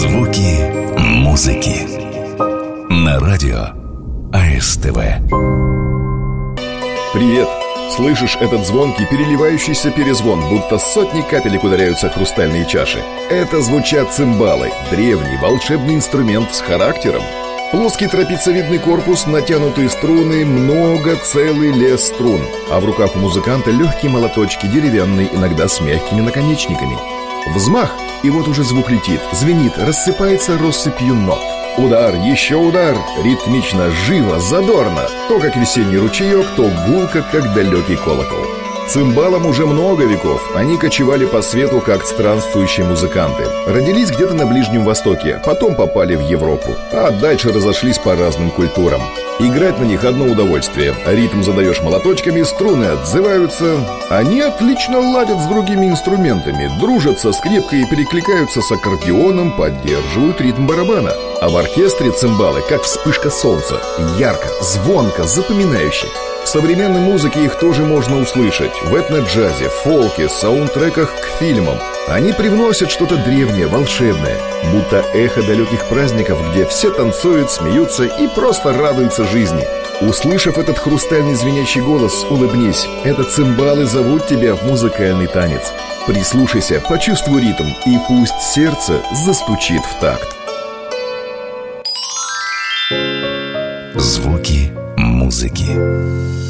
Звуки музыки на радио АСТВ. Привет! Слышишь этот звонкий, переливающийся перезвон, будто сотни капелек ударяются о хрустальные чаши? Это звучат цимбалы, древний волшебный инструмент с характером. Плоский трапециевидный корпус, натянутые струны, целый лес струн. А в руках у музыканта легкие молоточки, деревянные, иногда с мягкими наконечниками. Взмах, и вот уже звук летит, звенит, рассыпается россыпью нот. Удар, еще удар, ритмично, живо, задорно. То как весенний ручеек, то гулко, как далекий колокол. Цимбалам уже много веков. Они кочевали по свету, как странствующие музыканты. Родились где-то на Ближнем Востоке, потом попали в Европу, а дальше разошлись по разным культурам. Играть на них одно удовольствие. Ритм задаешь молоточками, струны отзываются. Они отлично ладят с другими инструментами, дружат со скрипкой и перекликаются с аккордеоном, поддерживают ритм барабана. А в оркестре цимбалы как вспышка солнца. Ярко, звонко, запоминающе. В современной музыке их тоже можно услышать. В этно-джазе, фолке, саундтреках к фильмам. Они привносят что-то древнее, волшебное, будто эхо далеких праздников, где все танцуют, смеются и просто радуются жизни. Услышав этот хрустальный звенящий голос, улыбнись. Это цимбалы зовут тебя в музыкальный танец. Прислушайся, почувствуй ритм, и пусть сердце застучит в такт. Звуки музыки.